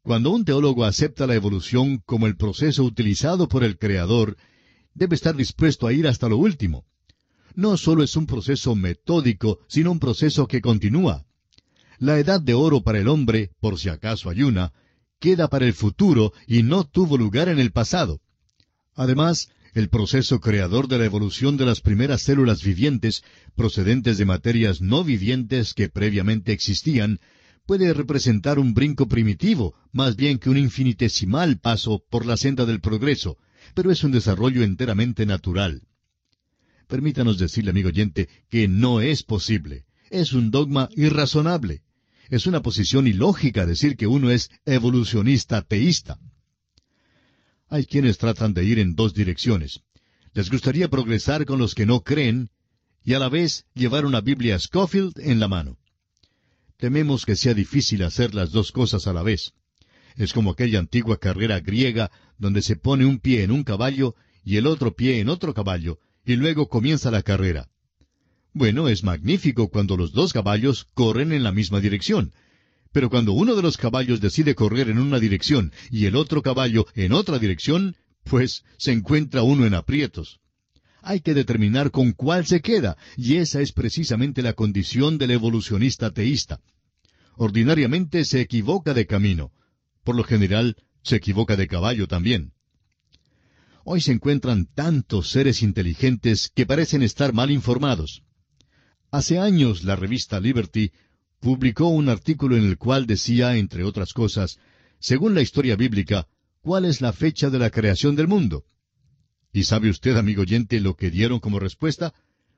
Cuando un teólogo acepta la evolución como el proceso utilizado por el Creador, debe estar dispuesto a ir hasta lo último. No solo es un proceso metódico, sino un proceso que continúa. La edad de oro para el hombre, por si acaso hay una, queda para el futuro y no tuvo lugar en el pasado. Además, el proceso creador de la evolución de las primeras células vivientes, procedentes de materias no vivientes que previamente existían, puede representar un brinco primitivo, más bien que un infinitesimal paso por la senda del progreso, pero es un desarrollo enteramente natural. Permítanos decirle, amigo oyente, que no es posible. Es un dogma irrazonable. Es una posición ilógica decir que uno es evolucionista teísta. Hay quienes tratan de ir en dos direcciones. Les gustaría progresar con los que no creen y a la vez llevar una Biblia Scofield en la mano. Tememos que sea difícil hacer las dos cosas a la vez. Es como aquella antigua carrera griega donde se pone un pie en un caballo y el otro pie en otro caballo, y luego comienza la carrera. Bueno, es magnífico cuando los dos caballos corren en la misma dirección. Pero cuando uno de los caballos decide correr en una dirección y el otro caballo en otra dirección, pues se encuentra uno en aprietos. Hay que determinar con cuál se queda, y esa es precisamente la condición del evolucionista teísta. Ordinariamente se equivoca de camino. Por lo general, se equivoca de caballo también. Hoy se encuentran tantos seres inteligentes que parecen estar mal informados. Hace años la revista Liberty publicó un artículo en el cual decía, entre otras cosas, según la historia bíblica, ¿cuál es la fecha de la creación del mundo? ¿Y sabe usted, amigo oyente, lo que dieron como respuesta?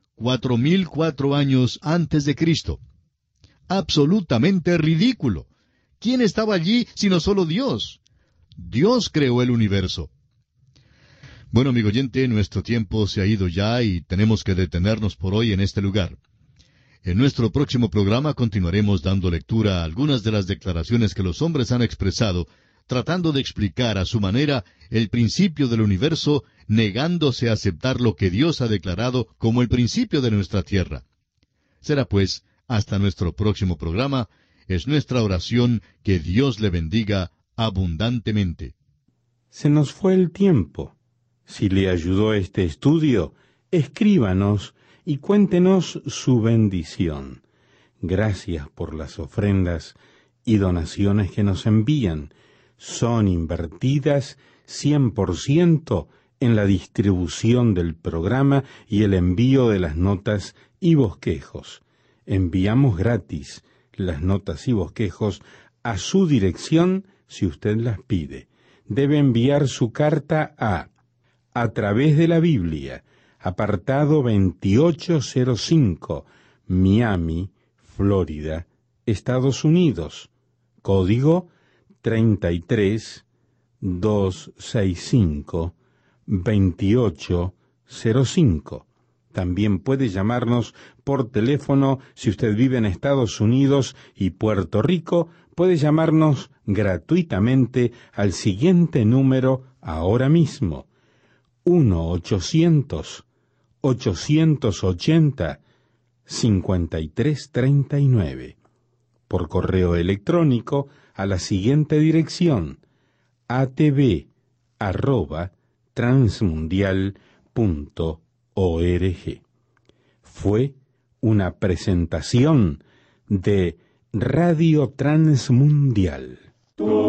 4004 años antes de Cristo. Absolutamente ridículo. ¿Quién estaba allí sino solo Dios? Dios creó el universo. Bueno, amigo oyente, nuestro tiempo se ha ido ya y tenemos que detenernos por hoy en este lugar. En nuestro próximo programa continuaremos dando lectura a algunas de las declaraciones que los hombres han expresado, tratando de explicar a su manera el principio del universo, negándose a aceptar lo que Dios ha declarado como el principio de nuestra tierra. Será pues, hasta nuestro próximo programa, es nuestra oración que Dios le bendiga abundantemente. Se nos fue el tiempo. Si le ayudó este estudio, escríbanos y cuéntenos su bendición. Gracias por las ofrendas y donaciones que nos envían. Son invertidas 100% en la distribución del programa y el envío de las notas y bosquejos. Enviamos gratis las notas y bosquejos a su dirección si usted las pide. Debe enviar su carta a través de la Biblia, apartado 2805, Miami, Florida, Estados Unidos, código 33265, 2805. También puede llamarnos por teléfono si usted vive en Estados Unidos y Puerto Rico. Puede llamarnos gratuitamente al siguiente número ahora mismo: 1-800-880-5339. Por correo electrónico a la siguiente dirección: atv@transmundial.org. Fue una presentación de Radio Transmundial.